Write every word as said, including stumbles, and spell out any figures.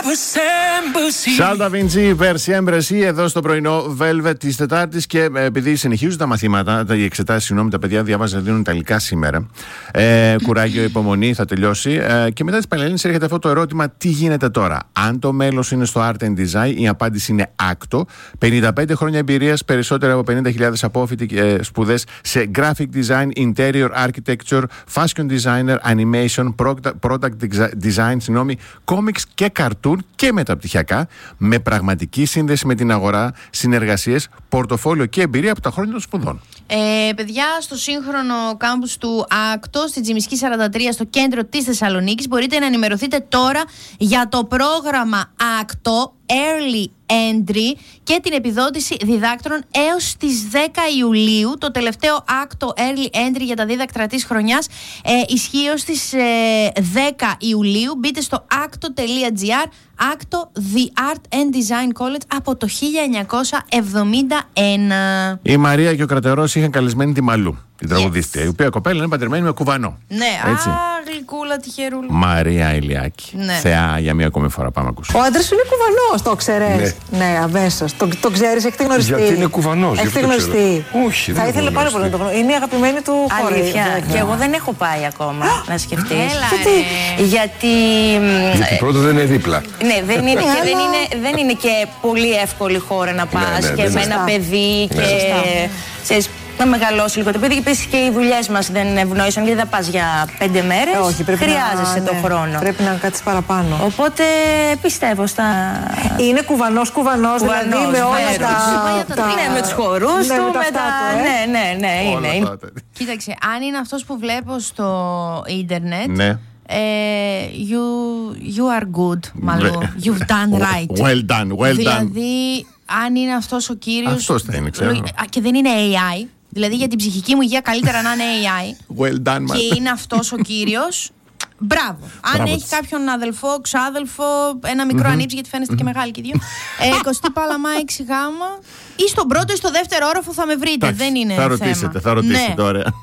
Σάλτα Βιντσί, Persiembre sì, εδώ στο πρωινό Velvet της Τετάρτης. Και επειδή συνεχίζουν τα μαθήματα, οι εξετάσεις, συγγνώμη, τα παιδιά διάβαζαν να δίνουν Ιταλικά σήμερα. Ε, κουράγιο, υπομονή, θα τελειώσει. Ε, και μετά τις Πανελλήνιες έρχεται αυτό το ερώτημα: τι γίνεται τώρα? Αν το μέλος είναι στο Art and Design, η απάντηση είναι άκτο. πενήντα πέντε χρόνια εμπειρίας, περισσότερα από πενήντα χιλιάδες απόφοιτοι ε, σπουδές σε Graphic Design, Interior Architecture, Fashion Designer, Animation, Product Design, συγγνώμη, Comics και Cartoon και μεταπτυχιακά, με πραγματική σύνδεση με την αγορά, συνεργασίες, πορτοφόλιο και εμπειρία από τα χρόνια των σπουδών. Ε, παιδιά, στο σύγχρονο κάμπους του ΑΚΤΟ, στη Τζιμισκή σαράντα τρία, στο κέντρο της Θεσσαλονίκης, μπορείτε να ενημερωθείτε τώρα για το πρόγραμμα ΑΚΤΟ Early Entry και την επιδότηση διδάκτρων έως τις δέκα Ιουλίου. Το τελευταίο άκτο Early Entry για τα δίδακτρα της χρονιάς ε, ισχύει ως τις ε, δέκα Ιουλίου. Μπείτε στο άκτο τελεία τζι άρ. άκτο The Art and Design College από το χίλια εννιακόσια εβδομήντα ένα. Η Μαρία και ο Κρατερός είχαν καλεσμένη τη Μαλού, την τραγουδίστρια, yes. η οποία κοπέλα είναι παντρεμένη με κουβανό. Ναι, έτσι. Α, γλυκούλα, τυχερούλα. Μαρία Ηλιάκη. Ναι. Θεά, για μία ακόμη φορά πάμε ακούσουμε. Ο άντρας σου είναι κουβανός, το ξέρεις? Ναι, ναι, αμέσως. Το, το ξέρεις, έχετε γνωριστεί? Γιατί είναι κουβανός. Έχετε γνωριστεί? Όχι, δεν θα ήθελε πάρα πολύ να το γνωρίσει. Είναι η αγαπημένη του χώρα. Αλήθεια. Και εγώ δεν έχω πάει ακόμα, να σκεφτείς. Γιατί? Γιατί. Γιατί πρώτα δεν είναι δίπλα. Ναι, δεν είναι, και δεν, είναι, δεν είναι και πολύ εύκολη χώρα να πας, ναι, ναι, και με ένα παιδί και. Ξέρεις, να μεγαλώσει λίγο το παιδί. Επίσης και οι δουλειές μας δεν ευνοήσαν, γιατί δεν πας για πέντε μέρες. Όχι, πρέπει χρειάζεσαι να, το ναι, χρόνο. Πρέπει να κάτσεις παραπάνω. Οπότε πιστεύω στα. Είναι κουβανός, κουβανός, δηλαδή με όλα τα. τα... Ναι, με τους χορούς ναι, του, με, με τα. τα... Ναι, ναι, ναι, είναι. είναι. Κοίταξε, αν είναι αυτός που βλέπω στο ίντερνετ. Ναι. Ε, you, you are good, μάλλον. You've done right. Well done, well done. Δηλαδή, αν είναι αυτός ο κύριος. Αυτός θα είναι, ξέρω. Και δεν είναι έι άι. Δηλαδή, για την ψυχική μου υγεία καλύτερα να είναι έι άι. Well done, man. Και είναι αυτός ο κύριος. Μπράβο. Αν Μπράβο. έχει κάποιον αδελφό, ξάδελφο, ένα μικρό mm-hmm. ανήψη, γιατί φαίνεστε mm-hmm. και μεγάλοι και δύο. ε, Κωστή Παλαμά έξι γάμα. Ή στον πρώτο ή στο δεύτερο όροφο θα με βρείτε. Τάξ, δεν είναι θα θέμα. ρωτήσετε, θα ρωτήσετε, ναι. ωραία.